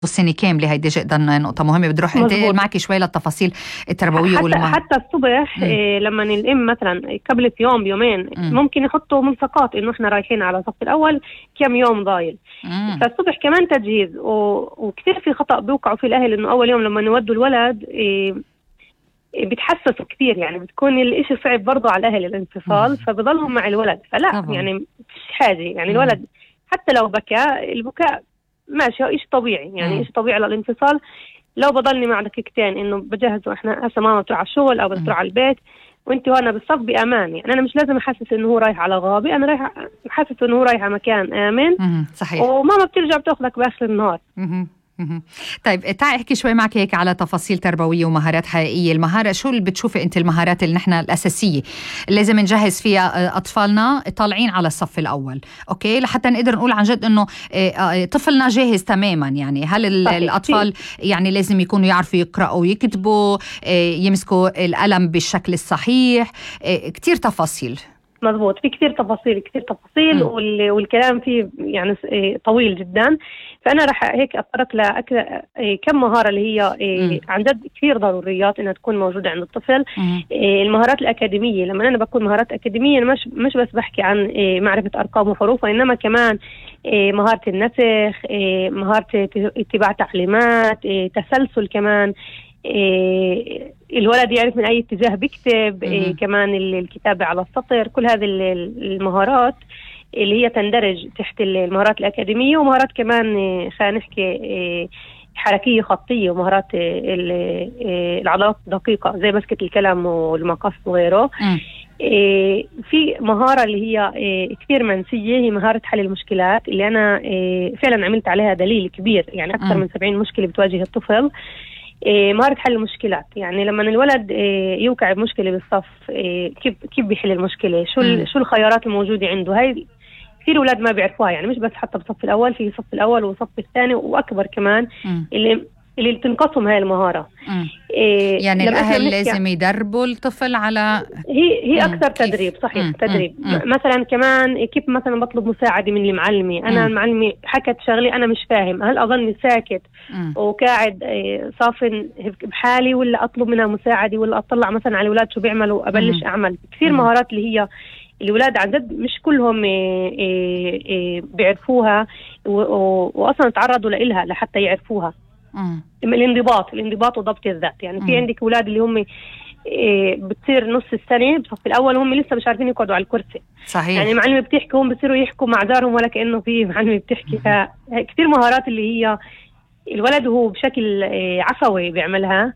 السنة كاملة. هيدي جدا نقطة مهمة. بدي اروح انتقل معك شوي للتفاصيل التربوية حتى الصبح لما الام مثلا قبل يوم يومين ممكن يحطوا ملصقات انه احنا رايحين على الصف الاول كم يوم ضايل. فالصبح كمان تجهيز. وكثير في خطأ بيوقعوا في الاهل انه اول يوم لما نودوا الولد بتحسسوا كثير، يعني بتكون الاشي صعب برضو على الاهل الانفصال، فبضلهم مع الولد. فلا طبعا. يعني مفيش حاجة، يعني الولد حتى لو بكى البكاء ماشي، هو إيش طبيعي، يعني إيش طبيعي للانفصال. لو بضلني مع دقيقتين إنه بجهزه، إحنا هسه ماما بتروح على الشغل أو بتروح على البيت وأنت وأنا بالصف بأمان. يعني أنا مش لازم أحسس إنه هو رايح على غابة، أنا رايح أحسس إنه هو رايح على مكان آمن. صحيح. وماما بترجع بتاخذك بآخر النهار. طيب تعي احكي شوي معك هيك على تفاصيل تربوية ومهارات حقيقية. المهارة شو اللي بتشوفي انت المهارات اللي نحن الأساسية اللي لازم نجهز فيها أطفالنا طالعين على الصف الأول، أوكي، لحتى نقدر نقول عن جد إنه طفلنا جاهز تماما؟ يعني هل الأطفال يعني لازم يكونوا يعرفوا يقرأوا ويكتبوا، يمسكوا القلم بالشكل الصحيح؟ كتير تفاصيل. مضبوط، في كثير تفاصيل والكلام فيه يعني طويل جدا. فأنا رح هيك أتطرق كم مهارة اللي هي عن جد كثير ضروريات إنها تكون موجودة عند الطفل. المهارات الأكاديمية، لما أنا بكون مهارات أكاديمية مش بس بحكي عن معرفة أرقام وحروف، وإنما كمان مهارة النسخ، مهارة اتباع تعليمات، تسلسل كمان، الولد يعرف من أي اتجاه بيكتب، كمان الكتابة على السطر. كل هذه المهارات اللي هي تندرج تحت المهارات الأكاديمية. ومهارات كمان خلينا نحكي حركية خطية، ومهارات العضلات الدقيقة زي مسكة الكلام والمقص وغيره. في مهارة اللي هي كثير منسية، هي مهارة حل المشكلات، اللي أنا فعلا عملت عليها دليل كبير، يعني أكثر من 70 مشكلة بتواجه الطفل. مهارة حل المشكلات، يعني لما الولد يوقع بمشكلة بالصف، كيف بيحل المشكلة، شو الخيارات الموجودة عنده. هاي كثير أولاد ما بيعرفوها، يعني مش بس حتى بالصف الأول، في الصف الأول والصف الثاني وأكبر كمان اللي تنقسم هاي المهارة. يعني الأهل لازم يدربوا الطفل على هي أكثر تدريب. صحيح. تدريب. مثلا كمان كيف مثلا بطلب مساعدة من المعلمة. أنا المعلمة حكت شغلي أنا مش فاهم، هل أظني ساكت وقاعد صافن بحالي، ولا أطلب منها مساعدة، ولا أطلع مثلا على الأولاد شو بيعملوا أبلش أعمل. كثير مهارات اللي هي الأولاد عن جد مش كلهم بيعرفوها، وأصلا تعرضوا لإلها لحتى يعرفوها. الانضباط وضبط الذات. يعني في عندك أولاد اللي هم بتصير نص السنة بصف الأول هم لسه مش عارفين يقعدوا على الكرسي. صحيح. يعني معلمة بتحكي هم بصيروا يحكوا مع جارهم ولا كأنه في معلمة بتحكي. كثير مهارات اللي هي الولد هو بشكل عفوي بيعملها.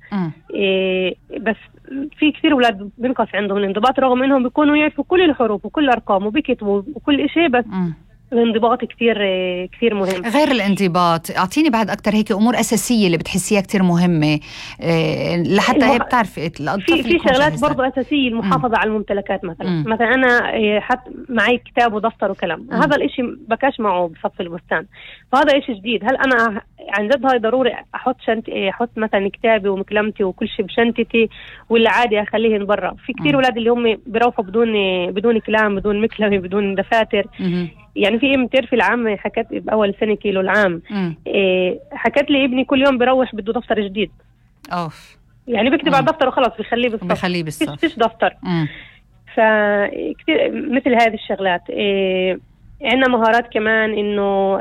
بس في كثير أولاد بنقص عندهم الانضباط، رغم إنهم بيكونوا يعرفوا كل الحروف وكل الأرقام وبيكتبوا وكل إشي، بس الانضباط كثير مهم. غير الانضباط، أعطيني بعد أكتر هيك أمور أساسية اللي بتحسيها كثير مهمة لحتى هي بتعرفي في شغلات برضو أساسية. المحافظة على الممتلكات مثلا أنا حط معي كتاب ودفتر وكلام. هذا الإشي بكاش معه بصف البستان، فهذا إشي جديد. هل أنا عن جد هاي ضروري أحط مثلا كتابي ومكلمتي وكل شيء بشنطتي، ولا عادي أخليهن برا؟ في كثير أولاد اللي هم بيروحوا بدون كلام، بدون مكلمة، بدون دفاتر. يعني في بتعرفي العام حكت بأول سنة كيلو العام، حكت لي ابني كل يوم بيروح بده دفتر جديد. يعني بكتب على الدفتر وخلاص بيخليه بالصف، فيش دفتر. فكتير مثل هذه الشغلات. عندنا مهارات كمان إنه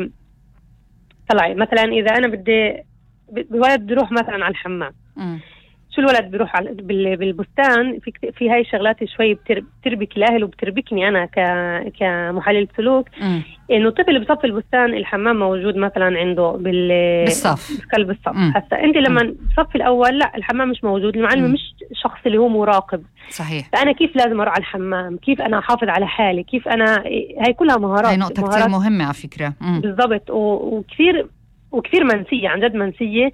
طلعي مثلا إذا أنا بدي الولد بيروح مثلا على الحمام، شو الولد بيروح بالبستان. في هاي الشغلات شوي بتربك الأهل وبتربكني أنا كمحلل سلوك. إنه طفل بصف البستان الحمام موجود مثلا عنده بالصف، قلب الصف. هسا أنت لما بصف الأول لا الحمام مش موجود، المعلم مش شخص اللي هو مراقب. صحيح. فأنا كيف لازم أروح على الحمام، كيف أنا أحافظ على حالي، كيف أنا هاي كلها مهارات. هاي نقطة كتير مهمة على فكرة. بالضبط. وكثير منسية، عن جد منسية.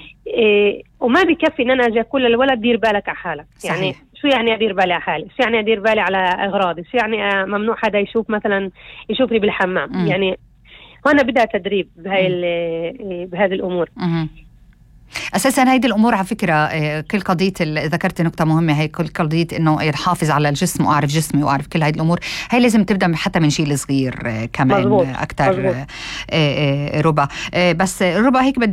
وما بكفي ان انا اجي اقول للولد دير بالك على حالك. صحيح. يعني شو يعني ادير بالي على حالي، شو يعني ادير بالي على اغراضي، شو يعني ممنوع حدا يشوفني بالحمام. يعني هنا بدأ تدريب بهذه الامور. اساسا هيدي الامور على فكره، كل قضيه ذكرت نقطه مهمه، هي كل قضيه انه يحافظ على الجسم واعرف جسمي واعرف كل هيدي الامور، هي لازم تبدا حتى من جيل صغير كمان. اكثر ربا. بس ربا هيك بدي